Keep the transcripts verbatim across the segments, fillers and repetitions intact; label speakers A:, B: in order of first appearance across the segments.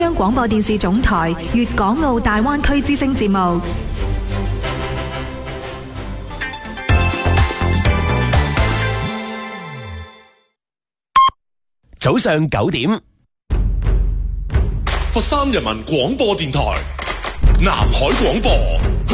A: 央廣播電視總台粵港澳大灣區之聲節目。
B: 早上九點，
C: 佛山人民廣播電台南海廣播。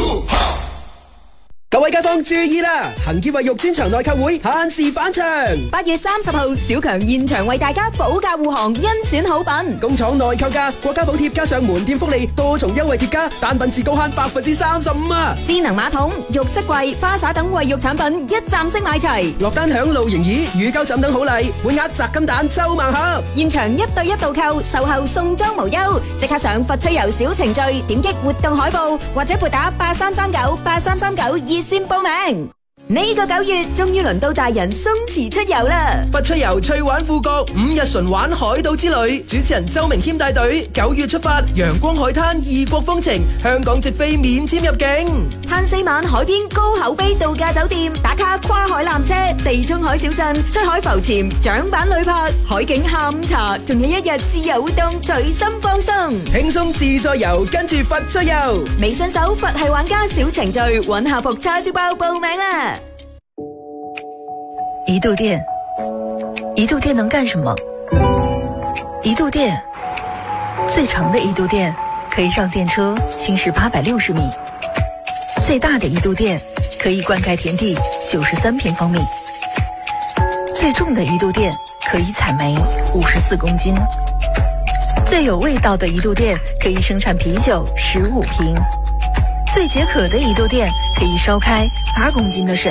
D: 各位街坊注意啦！恒潔衛浴專場內購會限時返場，
E: 八月三十號，小強現場為大家保駕護航，甄選好品。
D: 工廠內購價，國家補貼加上門店福利，多重優惠疊加，單品至高慳百分之三十五啊！
E: 智能馬桶、浴室櫃、花灑等衛浴產品一站式買齊，
D: 落單享露營椅、乳膠枕等好禮，滿額砸金蛋收盲盒。
E: 現場一對一導購，售後送裝無憂。即刻上佛趣遊小程序，點擊活動海報或者撥打八三三九八三三九熱線報名。呢個九月終於輪到大人鬆弛出遊啦！
D: 佛趣遊趣玩富國五日純玩海島之旅，主持人周明謙帶隊，九月出發，陽光海灘異國風情，香港直飛免簽入境，
E: 嘆四晚海邊高口碑度假酒店，打卡跨海纜車，地中海小鎮，出海浮潛，槳板旅拍，海景下午茶，仲有一日自由活動，隨心放鬆，
D: 輕鬆自在遊，跟住佛趣遊。
E: 微信搜佛系玩家小程序，揾下服叉燒包報名啦！
F: 一度電，一度電能幹什麼？一度電，最長的一度電可以讓電車行駛八百六十米，最大的一度電可以灌溉田地九十三平方米，最重的一度電可以採煤五十四公斤，最有味道的一度電可以生產啤酒十五瓶，最解渴的一度電可以燒開八公斤的水。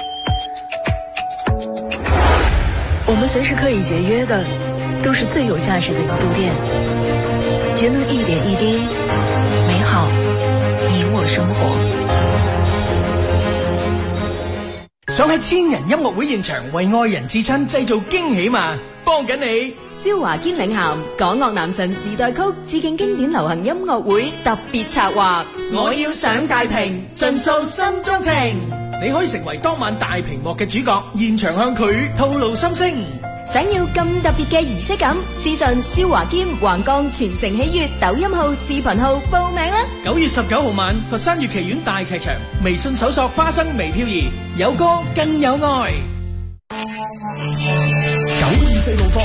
F: 我們隨時可以節約的，都是最有價值的一度電。節能一點一滴，美好你我生活。
G: 想喺千人音樂會現場為愛人至親製造驚喜嘛？幫緊你。
E: 蕭華堅領銜港樂男神時代曲致敬經典流行音樂會特別策劃，我要上大屏，盡訴心中情。
G: 你可以成為當晚大屏幕嘅主角，現場向佢透露心聲。
E: 想要咁特別嘅儀式感，私信蕭華堅橫江全城喜悅抖音號、視頻號報名啦！
G: 九月十九號晚，佛山粵劇院大劇場，微信搜索花生微飄移，有歌更有愛。
C: 九二四路方。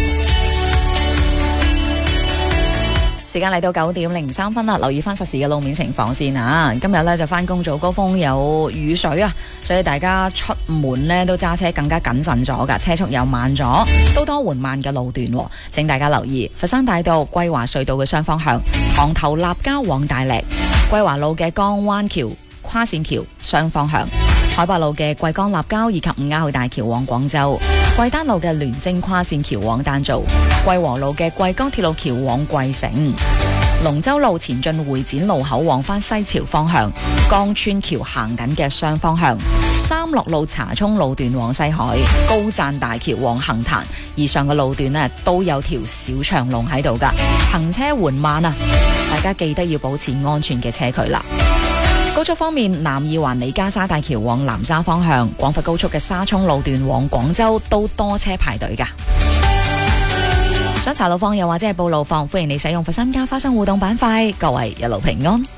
H: 時間嚟到九點零三分啦，留意翻實時嘅路面情況先啊！今日咧就翻工早高峰，有雨水啊，所以大家出門呢都揸車更加謹慎咗噶，車速又慢咗，都多緩慢嘅路段，請大家留意佛山大道桂華隧道嘅雙方向，塘頭立交往大瀝，桂華路嘅江灣橋跨線橋雙方向，海壩路嘅桂江立交以及五鴉去大橋往廣州，桂丹路嘅聯星跨線橋往丹灶，桂和路嘅桂江鐵路橋往桂城，龍舟路前進會展路口往返西樵方向，江村橋行緊嘅雙方向，三樂路茶涌路段往西海，高贊大橋往杏壇，以上嘅路段呢都有條小長龍喺度噶，行車緩慢啊，大家記得要保持安全嘅車距啦。高速方面，南二環李家沙大橋往南沙方向，廣佛高速嘅沙涌路段往廣州都多車排隊噶。想查路況又或者係報路況，歡迎你使用佛山家花生互動板塊。各位一路平安。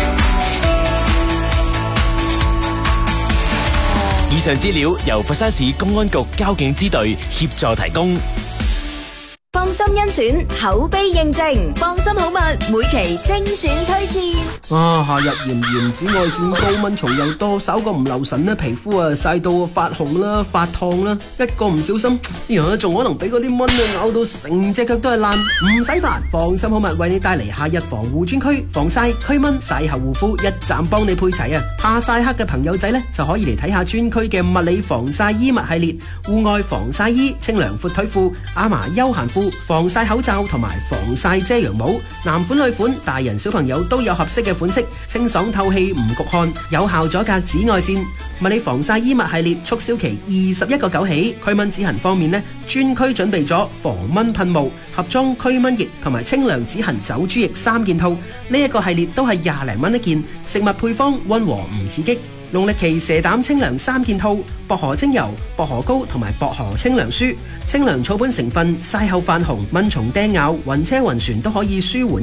B: 以上資料由佛山市公安局交警支隊協助提供。
E: 放心甄選，口碑認證，放心好物，每期精選推薦。
D: 啊，夏日炎炎，紫外線高，蚊蟲又多，稍個唔留神咧，皮膚啊曬到發紅啦、發燙啦，一個唔小心，呀，仲可能俾嗰啲蚊啊咬到成隻腳都係爛。唔使煩，放心好物為你帶嚟夏日防護專區，防曬、驅蚊、曬後護膚一站幫你配齊啊！怕曬黑嘅朋友仔呢，就可以嚟睇下專區嘅物理防曬衣物系列，戶外防曬衣、清涼闊腿褲、阿嫲休閒褲、防曬口罩同埋防曬遮陽帽，男款女款，大人小朋友都有合適嘅款式，清爽透氣唔焗汗，有效阻隔紫外線。物理防曬衣物系列促銷期二十一個九起。驅蚊止痕方面呢，專區準備咗防蚊噴霧、盒裝驅蚊液同埋清涼止痕走珠液三件套，呢、這、一個系列都係廿零蚊一件，食物配方溫和唔刺激。 農曆期蛇膽清涼三件套，薄荷精油、薄荷膏同埋薄荷清涼書。清涼草本成分，曬後泛紅、蚊蟲叮咬、暈車暈船都可以舒緩。